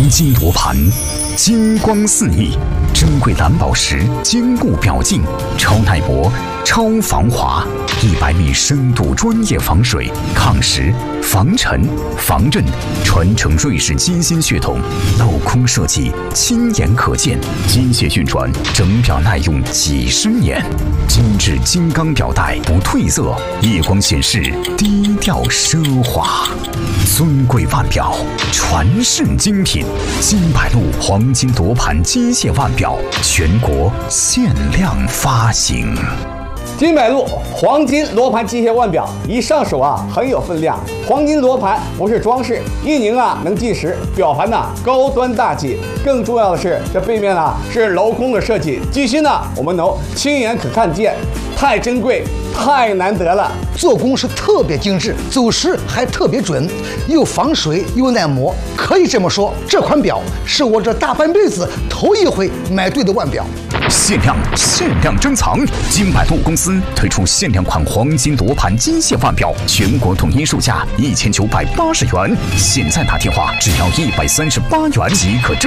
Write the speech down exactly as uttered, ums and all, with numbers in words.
金罗盘，金光四溢，珍贵蓝宝石，坚固表镜，超耐磨，超防滑，一百米深度专业防水、抗蚀、防尘、防震，传承瑞士机芯血统，镂空设计，亲眼可见，机械运转，整表耐用几十年。精致金刚表带不褪色，夜光显示低调奢华，尊贵腕表，传世精品。金百路黄金罗盘机械腕表，全国限量发行。 金百路黄金罗盘机械腕表一上手啊，很有分量。黄金罗盘不是装饰，一拧啊能计时，表盘呢高端大气。更重要的是，这背面啊是镂空的设计，机芯呢我们能亲眼可看见，太珍贵，太难得了。 做工是特别精致，走时还特别准，又防水又耐磨。可以这么说，这款表是我这大半辈子头一回买对的腕表。 限量限量珍藏，金百路公司推出限量款黄金罗盘机械腕表，全国统一售价一千九百八十元，现在打电话只要一百三十八元即可珍